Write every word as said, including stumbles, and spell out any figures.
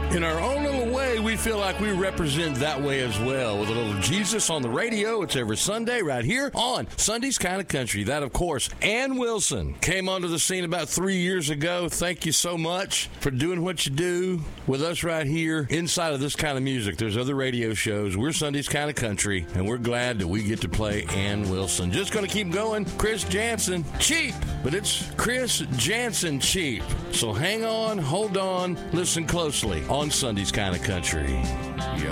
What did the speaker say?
In our own little way, we feel like we represent that way as well. With a little Jesus on the radio, it's every Sunday right here on Sunday's Kind of Country. That, of course, Ann Wilson came onto the scene about three years ago. Thank you so much for doing what you do with us right here inside of this kind of music. There's other radio shows. We're Sunday's Kind of Country, and we're glad that we get to play Ann Wilson. Just going to keep going. Chris Janson, cheap, but it's Chris Janson cheap. So hang on, hold on, listen closely on Sunday's Kind of Country. Yeah.